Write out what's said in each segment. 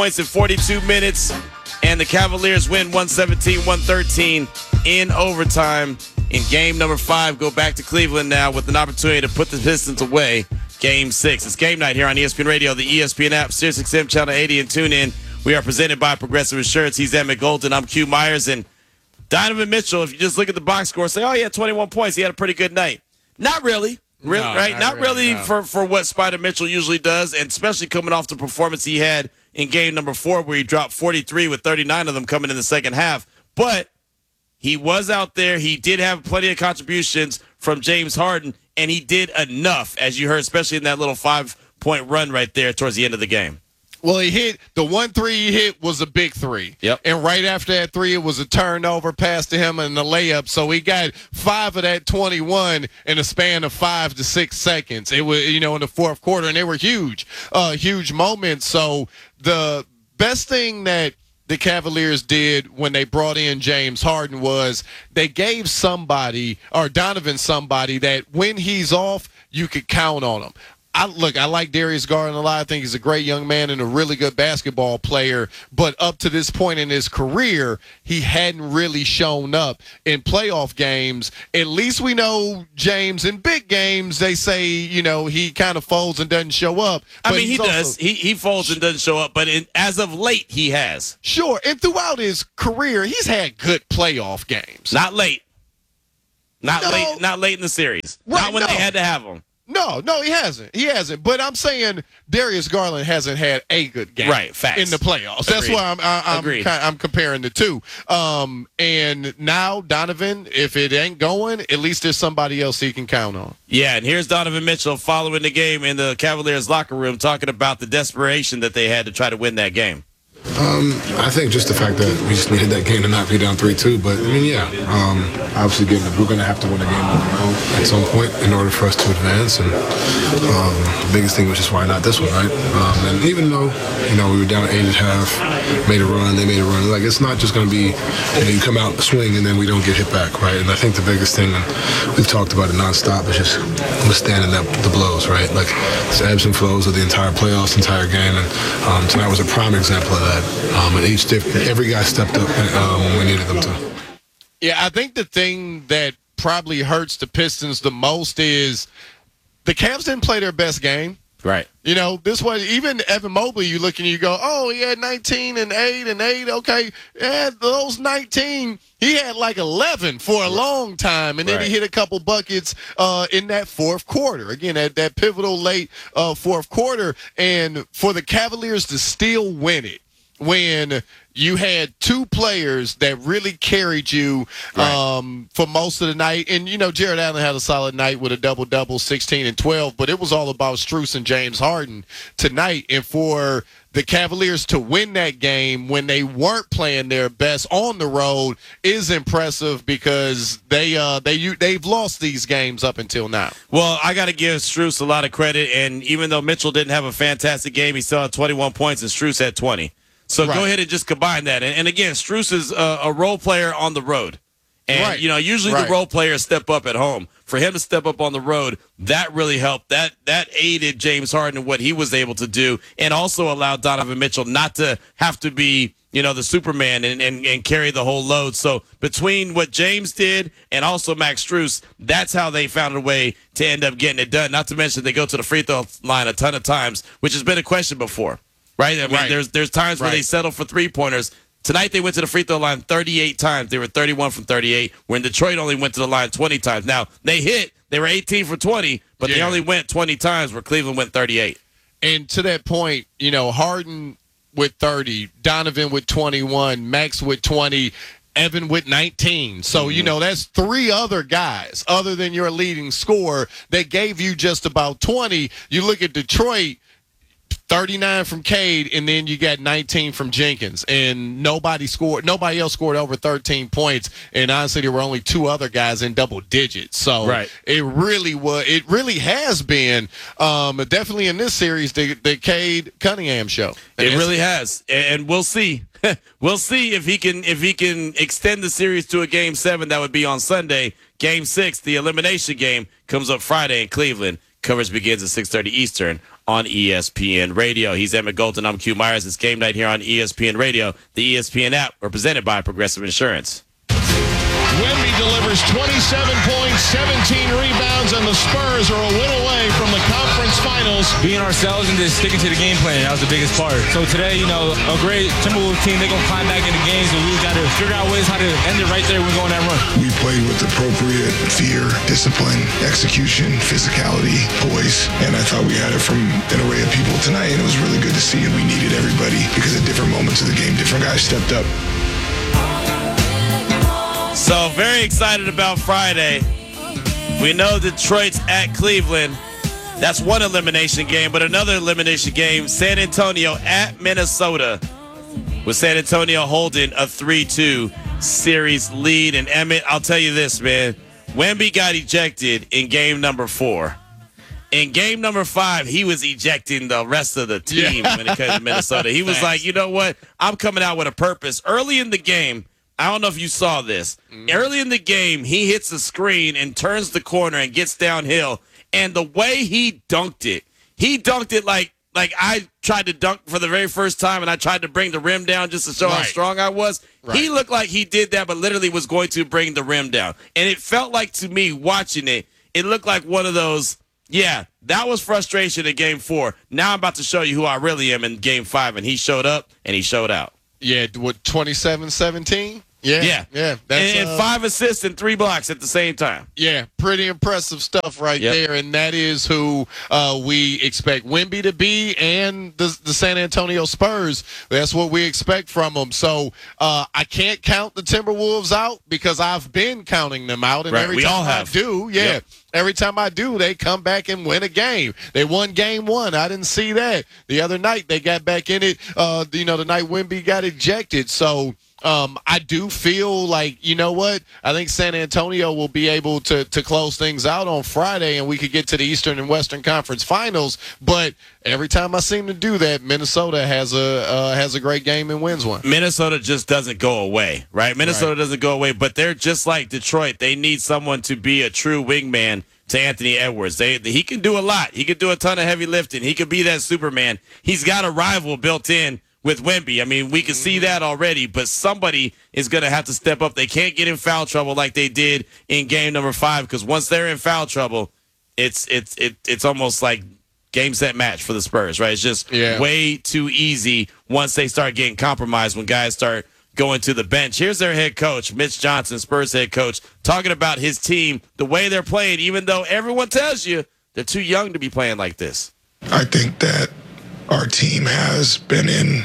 points in 42 minutes, and the Cavaliers win 117-113 in overtime in game number 5. Go back to Cleveland now with an opportunity to put the Pistons away. Game 6. It's game night here on ESPN Radio, the ESPN app, SiriusXM Channel 80, and tune in. We are presented by Progressive Insurance. He's Emmett Golden. I'm Q Myers. And Donovan Mitchell, if you just look at the box score, say, oh, he had 21 points. He had a pretty good night. Not really. Right? Not really no. for what Spider Mitchell usually does, and especially coming off the performance he had in game number 4 where he dropped 43 with 39 of them coming in the second half. But he was out there. He did have plenty of contributions from James Harden, and he did enough, as you heard, especially in that little 5-point run right there towards the end of the game. Well, he hit the 1 3 he hit was a big 3. Yep. And right after that 3, it was a turnover pass to him and the layup. So he got 5 of that 21 in a span of 5 to 6 seconds. It was, in the fourth quarter, and they were huge moments. So the best thing that the Cavaliers did when they brought in James Harden was they gave somebody, or Donovan somebody, that when he's off, you could count on him. I like Darius Garland a lot. I think he's a great young man and a really good basketball player. But up to this point in his career, he hadn't really shown up in playoff games. At least we know James in big games, they say, he kind of folds and doesn't show up. I mean, he does. He folds and doesn't show up. But as of late, he has. Sure. And throughout his career, he's had good playoff games. Not late. Not late in the series. Right, not when they had to have him. No, he hasn't. He hasn't. But I'm saying Darius Garland hasn't had a good game in the playoffs. Agreed. That's why I'm comparing the two. And now Donovan, if it ain't going, at least there's somebody else he can count on. Yeah, and here's Donovan Mitchell following the game in the Cavaliers locker room talking about the desperation that they had to try to win that game. I think just the fact that we just needed that game to not be down 3-2. But, obviously we're going to have to win a game on our own at some point in order for us to advance. And the biggest thing was just why not this one, right? And even though, we were down 8 at half, made a run, they made a run. Like, it's not just going to be, you come out, swing, and then we don't get hit back, right? And I think the biggest thing, and we've talked about it nonstop, is just withstanding the blows, right? Like, it's ebbs and flows of the entire playoffs, entire game. And tonight was a prime example of that. And every guy stepped up when we needed them to. Yeah, I think the thing that probably hurts the Pistons the most is the Cavs didn't play their best game. Right. This was even Evan Mobley. You look and you go, oh, he had 19 and 8 and 8. Okay, yeah, those 19, he had like 11 for a long time, and then he hit a couple buckets in that fourth quarter. Again, that pivotal late fourth quarter, and for the Cavaliers to still win it when you had 2 players that really carried you for most of the night. And, Jared Allen had a solid night with a double-double, 16 and 12, but it was all about Strus and James Harden tonight. And for the Cavaliers to win that game when they weren't playing their best on the road is impressive because they've lost these games up until now. Well, I got to give Strus a lot of credit, and even though Mitchell didn't have a fantastic game, he still had 21 points, and Strus had 20. So go ahead and just combine that. And again, Strus is a role player on the road. And, usually the role players step up at home. For him to step up on the road, that really helped. That aided James Harden in what he was able to do, and also allowed Donovan Mitchell not to have to be, the Superman and carry the whole load. So between what James did and also Max Strus, that's how they found a way to end up getting it done. Not to mention they go to the free throw line a ton of times, which has been a question before. Right? I mean, there's times where they settle for three-pointers. Tonight they went to the free throw line 38 times. They were 31 from 38, when Detroit only went to the line 20 times. Now, they hit. They were 18 for 20, but they only went 20 times, where Cleveland went 38. And to that point, Harden with 30, Donovan with 21, Max with 20, Evan with 19. So, that's 3 other guys other than your leading scorer that gave you just about 20. You look at Detroit, 39 from Cade, and then you got 19 from Jenkins, and nobody else scored over 13 points, and honestly there were only 2 other guys in double digits. So it really has been definitely in this series the Cade Cunningham show. It really has, and we'll see. We'll see if he can extend the series to a Game 7. That would be on Sunday. Game 6, the elimination game, comes up Friday in Cleveland. Coverage begins at 6:30 Eastern on ESPN Radio. He's Emmett Golden. I'm Q Myers. It's game night here on ESPN Radio. The ESPN app, represented by Progressive Insurance. Wemby delivers 27 points, 17 rebounds, and the Spurs are a win away from the conference finals. Being ourselves and just sticking to the game plan, that was the biggest part. So today, a great Timberwolves team, they're going to climb back into games, and we got to figure out ways how to end it right there when we go on that run. We played with appropriate fear, discipline, execution, physicality, poise, and I thought we had it from an array of people tonight, and it was really good to see, and we needed everybody because at different moments of the game, different guys stepped up. So very excited about Friday. We know Detroit's at Cleveland. That's one elimination game, but another elimination game, San Antonio at Minnesota, with San Antonio holding a 3-2 series lead. And Emmett, I'll tell you this, man. Wemby got ejected in game number 4. In game number 5, he was ejecting the rest of the team when it came to Minnesota. He was like, you know what? I'm coming out with a purpose. Early in the game, I don't know if you saw this. Early in the game, he hits the screen and turns the corner and gets downhill. And the way he dunked it like I tried to dunk for the very first time, and I tried to bring the rim down just to show how strong I was. Right. He looked like he did that, but literally was going to bring the rim down. And it felt like, to me, watching it, it looked like one of those, that was frustration in game 4. Now I'm about to show you who I really am in game 5, and he showed up, and he showed out. Yeah, what, 27-17? Yeah. That's, and 5 assists and 3 blocks at the same time. Yeah, pretty impressive stuff right there, and that is who we expect Wemby to be, and the San Antonio Spurs. That's what we expect from them. So I can't count the Timberwolves out because I've been counting them out, and every time I do, every time I do, they come back and win a game. They won game 1. I didn't see that. The other night, they got back in it, the night Wemby got ejected. So I do feel like, you know what? I think San Antonio will be able to close things out on Friday, and we could get to the Eastern and Western Conference Finals. But every time I seem to do that, Minnesota has a great game and wins one. Minnesota just doesn't go away, right? Minnesota doesn't go away, but they're just like Detroit. They need someone to be a true wingman to Anthony Edwards. He can do a lot. He can do a ton of heavy lifting. He could be that Superman. He's got a rival built in with Wemby. I mean, we can see that already, but somebody is going to have to step up. They can't get in foul trouble like they did in game number 5, because once they're in foul trouble, it's almost like game, set, match for the Spurs, right? It's just way too easy once they start getting compromised, when guys start going to the bench. Here's their head coach, Mitch Johnson, Spurs head coach, talking about his team, the way they're playing, even though everyone tells you they're too young to be playing like this. I think that our team has been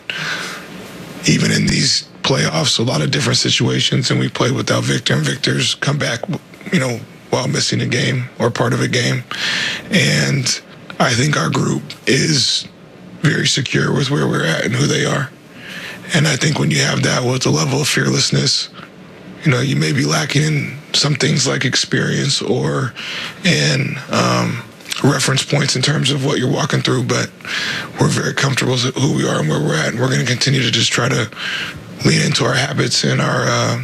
even in these playoffs, a lot of different situations, and we played without Victor, and Victor's come back, while missing a game or part of a game. And I think our group is very secure with where we're at and who they are. And I think when you have that with a level of fearlessness, you may be lacking in some things like experience or in reference points in terms of what you're walking through, but we're very comfortable with who we are and where we're at, and we're going to continue to just try to lean into our habits and our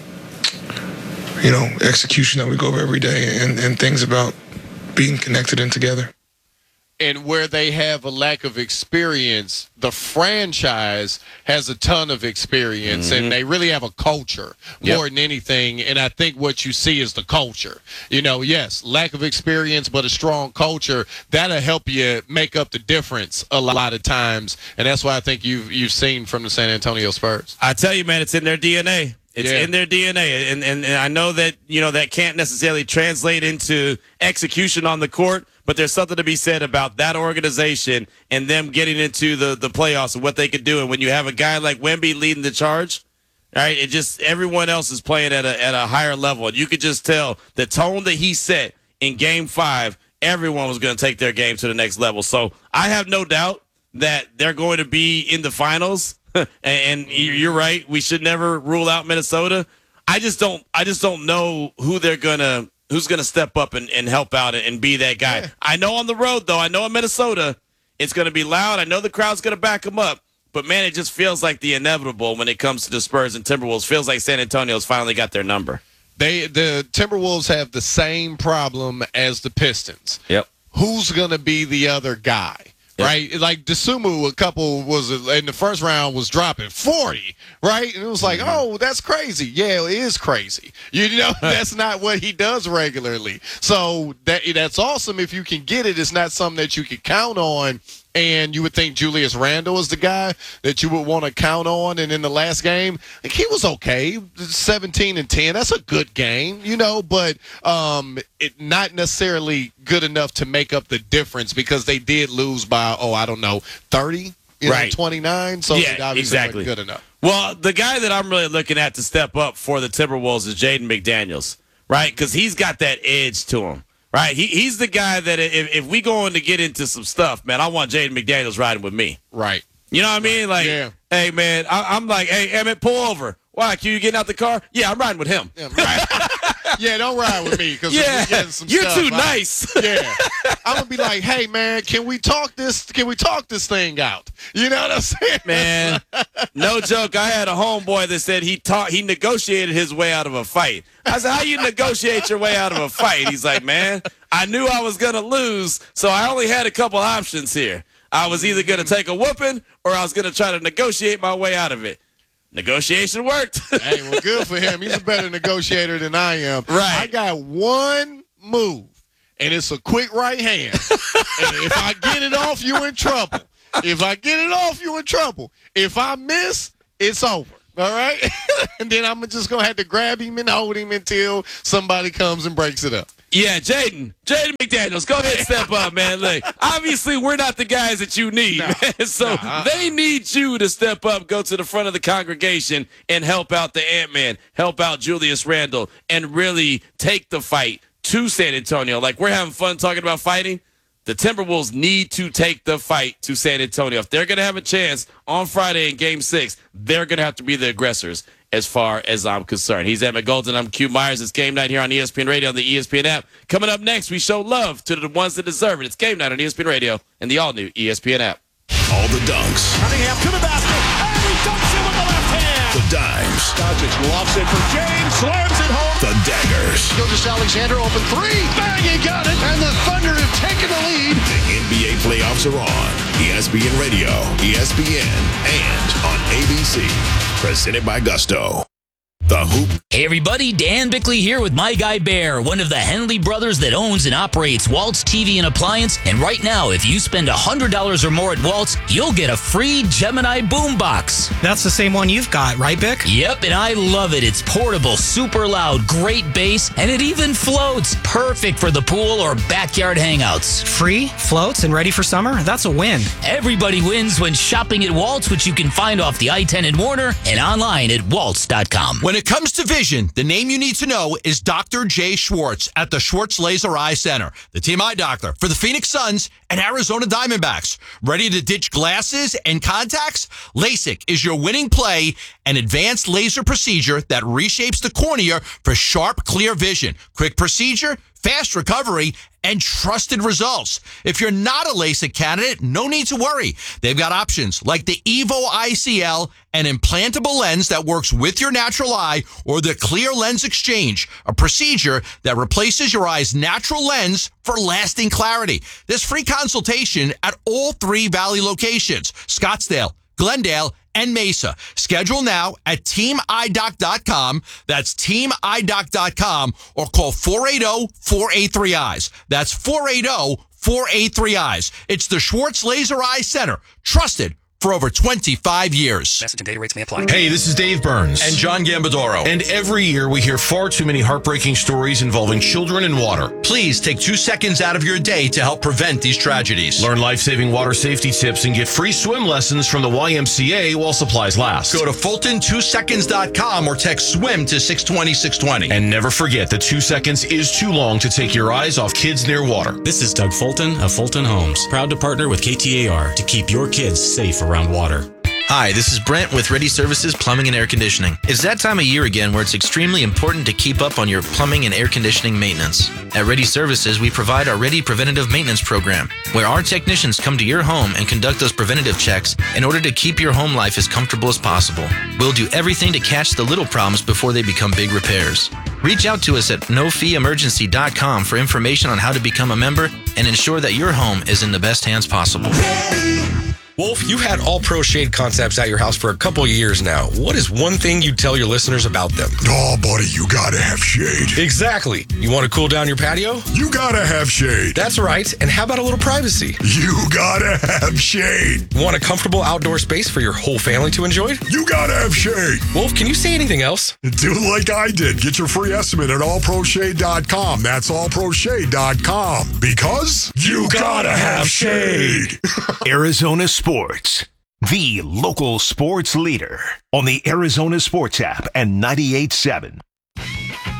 execution that we go over every day, and things about being connected and together. And where they have a lack of experience, the franchise has a ton of experience, and they really have a culture more than anything. And I think what you see is the culture. Yes, lack of experience, but a strong culture, that'll help you make up the difference a lot of times. And that's why I think you've seen from the San Antonio Spurs. I tell you, man, it's in their DNA. It's in their DNA. And I know that, that can't necessarily translate into execution on the court, but there's something to be said about that organization and them getting into the playoffs and what they could do. And when you have a guy like Wemby leading the charge, right, everyone else is playing at a higher level. And you could just tell the tone that he set in game 5, everyone was going to take their game to the next level. So I have no doubt that they're going to be in the finals. And you're right, we should never rule out Minnesota. I just don't know who's gonna step up and help out and be that guy. Yeah. I know on the road, though, I know in Minnesota it's gonna be loud. I know the crowd's gonna back them up. But man, it just feels like the inevitable when it comes to the Spurs and Timberwolves. Feels like San Antonio's finally got their number. The Timberwolves have the same problem as the Pistons. Yep. Who's gonna be the other guy? right? Like Dosunmu in the first round was dropping 40, right? And it was like, oh, that's crazy. Yeah, it is crazy. That's not what he does regularly. So that's awesome if you can get it. It's not something that you can count on. And you would think Julius Randle is the guy that you would want to count on. And in the last game, he was okay, 17 and 10. That's a good game, but not necessarily good enough to make up the difference because they did lose by, 30, 29. So it obviously wasn't good enough. Well, the guy that I'm really looking at to step up for the Timberwolves is Jaden McDaniels, right? Because he's got that edge to him. Right, he's the guy that if we going to get into some stuff, man, I want Jaden McDaniels riding with me. Right. You know what I mean? Like, hey, man, I'm like, hey, Emmett, pull over. Why? Q, you getting out the car? Yeah, I'm riding with him. Yeah, right. Don't ride with me because you're too nice. I'm gonna be like, hey, man, can we talk this thing out? You know what I'm saying? Man, no joke. I had a homeboy that said he negotiated his way out of a fight. I said, how you negotiate your way out of a fight? He's like, man, I knew I was gonna lose, so I only had a couple options here. I was either gonna take a whooping or I was gonna try to negotiate my way out of it. Negotiation worked. Hey, well, good for him. He's a better negotiator than I am. Right. I got one move, and it's a quick right hand. And if I get it off, you in trouble. If I miss, it's over. All right? And then I'm just going to have to grab him and hold him until somebody comes and breaks it up. Yeah, Jaden McDaniels, go ahead and step up, man. Look, obviously, we're not the guys that you need, man. So they need you to step up, go to the front of the congregation, and help out the Ant-Man, help out Julius Randle, and really take the fight to San Antonio. Like, we're having fun talking about fighting. The Timberwolves need to take the fight to San Antonio. If they're going to have a chance on Friday in Game 6, they're going to have to be the aggressors as far as I'm concerned. He's Emmett Golden. I'm Q Myers. It's Game Night here on ESPN Radio on the ESPN app. Coming up next, we show love to the ones that deserve it. It's Game Night on ESPN Radio and the all-new ESPN app. All the dunks. Cunningham to the basket, and he dunks it with the left hand. The dimes. Doncic lofts it for James, slams it home. The daggers. Gilgeous-Alexander open three. Bang, he got it. And the Thunder have taken the lead. The NBA playoffs are on. ESPN Radio, ESPN, and on ABC. Presented by Gusto. The Hoop. Hey everybody, Dan Bickley here with My Guy Bear, one of the Henley brothers that owns and operates Waltz TV and Appliance. And right now, if you spend $100 or more at Waltz, you'll get a free Gemini boombox. That's the same one you've got, right, Bick? Yep, and I love it. It's portable, super loud, great bass, and it even floats. Perfect for the pool or backyard hangouts. Free, floats, and ready for summer? That's a win. Everybody wins when shopping at Waltz, which you can find off the I-10 in Warner and online at waltz.com. When it comes to vision, the name you need to know is Dr. Jay Schwartz at the Schwartz Laser Eye Center, the team eye doctor for the Phoenix Suns and Arizona Diamondbacks. Ready to ditch glasses and contacts? LASIK is your winning play, an advanced laser procedure that reshapes the cornea for sharp, clear vision. Quick procedure, fast recovery, and trusted results. If you're not a LASIK candidate, no need to worry. They've got options like the Evo ICL, an implantable lens that works with your natural eye, or the Clear Lens Exchange, a procedure that replaces your eye's natural lens for lasting clarity. There's free consultation at all 3 Valley locations, Scottsdale, Glendale, and Mesa. Schedule now at teamidoc.com. That's teamidoc.com, or call 480-483-EYES. That's 480-483-EYES. It's the Schwartz Laser Eye Center, trusted for over 25 years. Message and data rates may apply. Hey, this is Dave Burns. And John Gambadoro. And every year we hear far too many heartbreaking stories involving children and water. Please take 2 seconds out of your day to help prevent these tragedies. Learn life-saving water safety tips and get free swim lessons from the YMCA while supplies last. Go to Fulton2seconds.com or text SWIM to 620-620. And never forget that 2 seconds is too long to take your eyes off kids near water. This is Doug Fulton of Fulton Homes, proud to partner with KTAR to keep your kids safe around water. Hi, this is Brent with Ready Services Plumbing and Air Conditioning. It's that time of year again where it's extremely important to keep up on your plumbing and air conditioning maintenance. At Ready Services, we provide our Ready Preventative Maintenance Program, where our technicians come to your home and conduct those preventative checks in order to keep your home life as comfortable as possible. We'll do everything to catch the little problems before they become big repairs. Reach out to us at nofeeemergency.com for information on how to become a member and ensure that your home is in the best hands possible. Wolf, you've had All Pro Shade Concepts at your house for a couple of years now. What is one thing you'd tell your listeners about them? Oh, buddy, you gotta have shade. Exactly. You want to cool down your patio? You gotta have shade. That's right. And how about a little privacy? You gotta have shade. Want a comfortable outdoor space for your whole family to enjoy? You gotta have shade. Wolf, can you say anything else? Do like I did. Get your free estimate at allproshade.com. That's allproshade.com. Because you gotta have shade. Arizona Sports, the local sports leader on the Arizona Sports app and 98.7.